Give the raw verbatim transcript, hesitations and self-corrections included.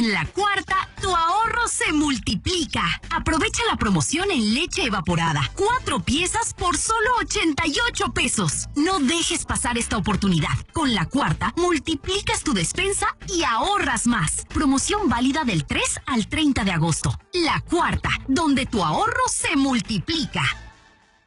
En La Cuarta, tu ahorro se multiplica. Aprovecha la promoción en leche evaporada. Cuatro piezas por solo ochenta y ocho pesos. No dejes pasar esta oportunidad. Con La Cuarta, multiplicas tu despensa y ahorras más. Promoción válida del tres al treinta de agosto. La Cuarta, donde tu ahorro se multiplica.